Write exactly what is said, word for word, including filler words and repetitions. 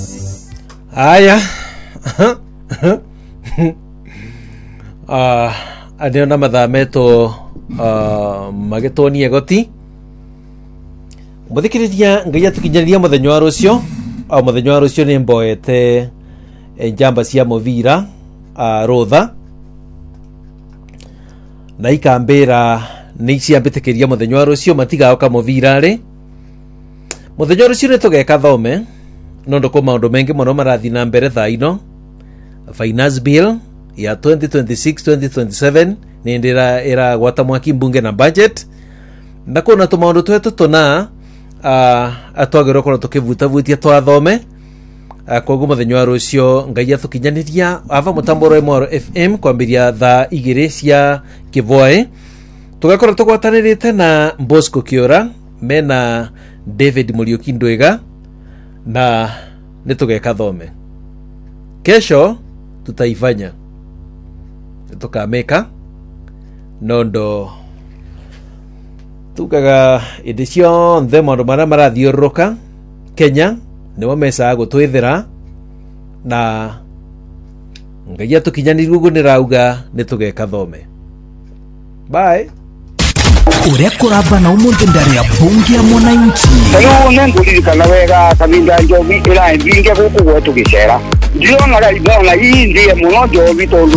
Aya. Ah, ane ona mathameto uh, magetonie goti. Muthikiriria ngai atukinyaniria muthenya wa rucio, au muthenya wa rucio ni mboete njamba cia muvira a rotha. Na ikambira ni ciambitikiria muthenya wa rucio matigaoka muvira ri. Muthenya wa rucio ni tugeka thome. Nondo ko maundu mengi muno marathi na mbere tha ino. Finance bill ya twenty twenty-six twenty twenty-seven ni ndira era gwata mwaki mbunge na budget. Na kuna tumaundu twetu tuna uh, atwagero kono tukivuta vutia twathome. Uh, kwa gumo muthenya wa rucio ngai atukinyaniria ava mutambo rwa Mwaro F M kwambiria tha igiri cia kivoe. Tugakora tugwatanirite na Bosco Kiora mena David Muriuki Ndwega na nitugeka thome. Kesho tutaifanya tukameka nondo tukaga edition the mondo mara mara thiuruka Kenya niwo mesa gutwithira na ngai atukinyanirie ugu nirauga nitugeka thome. Bye. Uria kuraba na umuntu ndari ya bunge ya mwananchi. Leo nengulirikana wega kabinda njobi ila mbinge guku gwetu gicera. Ndio ngara ibona hii ndiye muno njobi tondu